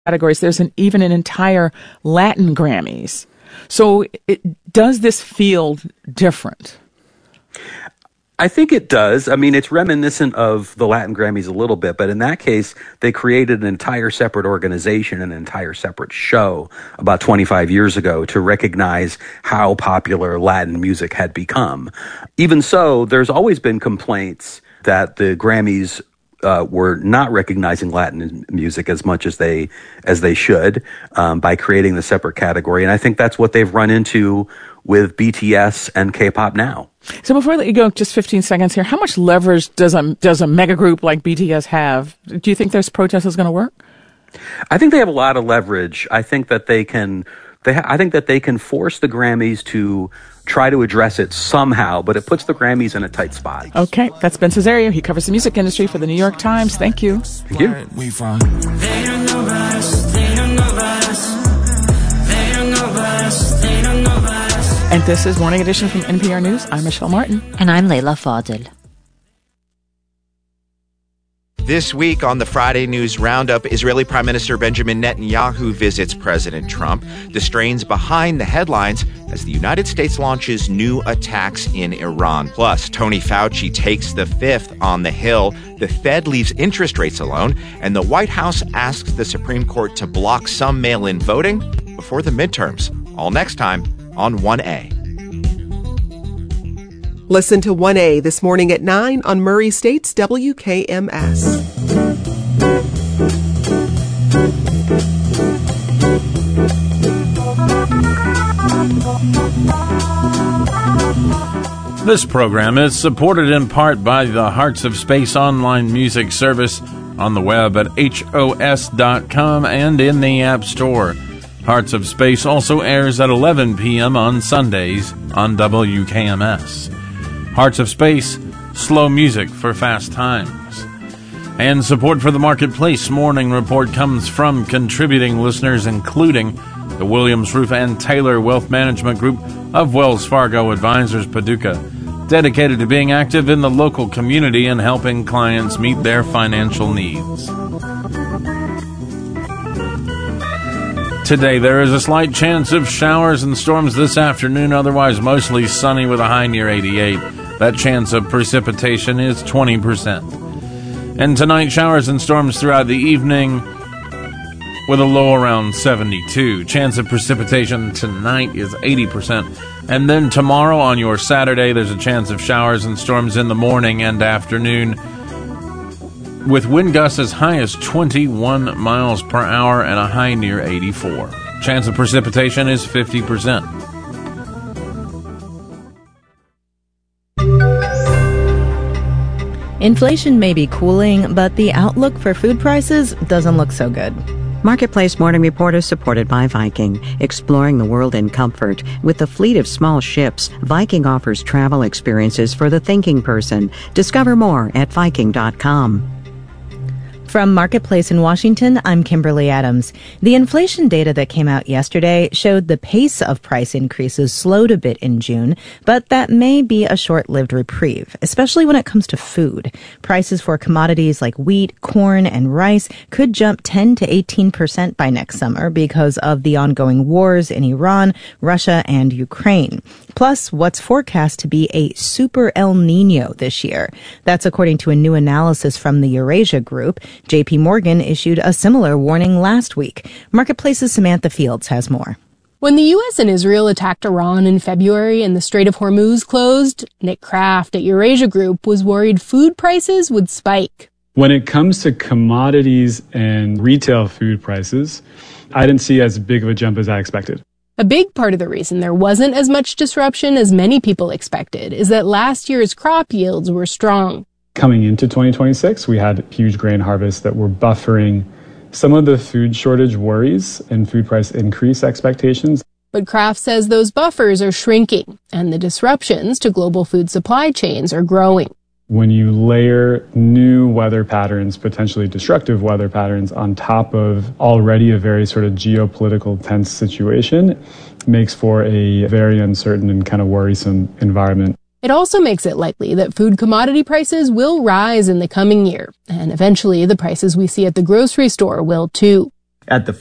categories. There's even an entire Latin Grammys. So does this feel different? I think it does. I mean, it's reminiscent of the Latin Grammys a little bit, but in that case, they created an entire separate organization, an entire separate show about 25 years ago to recognize how popular Latin music had become. Even so, there's always been complaints that the Grammys were not recognizing Latin music as much as they should by creating the separate category. And I think that's what they've run into with BTS and K-pop now. So before I let you go, just 15 seconds here, how much leverage does a mega group like BTS have? Do you think this protest is going to work? I think they have a lot of leverage. I think that they can force the Grammys to try to address it somehow, but it puts the Grammys in a tight spot. Okay, that's Ben Cesario. He covers the music industry for the New York Times. Thank you. Thank you. They don't know about us. They don't know about us. They don't know about us. They don't know about us. And this is Morning Edition from NPR News. I'm Michelle Martin. And I'm Leila Fadel. This week on the Friday News Roundup, Israeli Prime Minister Benjamin Netanyahu visits President Trump. The strains behind the headlines as the United States launches new attacks in Iran. Plus, Tony Fauci takes the fifth on the Hill. The Fed leaves interest rates alone. And the White House asks the Supreme Court to block some mail-in voting before the midterms. All next time on 1A. Listen to 1A this morning at 9 on Murray State's WKMS. This program is supported in part by the Hearts of Space online music service on the web at HOS.com and in the App Store. Hearts of Space also airs at 11 p.m. on Sundays on WKMS. Hearts of Space, slow music for fast times. And support for the Marketplace Morning Report comes from contributing listeners, including the Williams Roof and Taylor Wealth Management Group of Wells Fargo Advisors Paducah, dedicated to being active in the local community and helping clients meet their financial needs. Today, there is a slight chance of showers and storms this afternoon, otherwise mostly sunny with a high near 88. That chance of precipitation is 20%. And tonight, showers and storms throughout the evening with a low around 72. Chance of precipitation tonight is 80%. And then tomorrow on your Saturday, there's a chance of showers and storms in the morning and afternoon with wind gusts as high as 21 miles per hour and a high near 84. Chance of precipitation is 50%. Inflation may be cooling, but the outlook for food prices doesn't look so good. Marketplace Morning Report is supported by Viking, exploring the world in comfort. With a fleet of small ships, Viking offers travel experiences for the thinking person. Discover more at Viking.com. From Marketplace in Washington, I'm Kimberly Adams. The inflation data that came out yesterday showed the pace of price increases slowed a bit in June, but that may be a short-lived reprieve, especially when it comes to food. Prices for commodities like wheat, corn, and rice could jump 10 to 18% by next summer because of the ongoing wars in Iran, Russia, and Ukraine. Plus, what's forecast to be a super El Nino this year. That's according to a new analysis from the Eurasia Group. JP Morgan issued a similar warning last week. Marketplace's Samantha Fields has more. When the U.S. and Israel attacked Iran in February and the Strait of Hormuz closed, Nick Kraft at Eurasia Group was worried food prices would spike. When it comes to commodities and retail food prices, I didn't see as big of a jump as I expected. A big part of the reason there wasn't as much disruption as many people expected is that last year's crop yields were strong. Coming into 2026, we had huge grain harvests that were buffering some of the food shortage worries and food price increase expectations. But Kraft says those buffers are shrinking and the disruptions to global food supply chains are growing. When you layer new weather patterns, potentially destructive weather patterns, on top of already a very sort of geopolitical tense situation, it makes for a very uncertain and kind of worrisome environment. It also makes it likely that food commodity prices will rise in the coming year, and eventually the prices we see at the grocery store will too. At the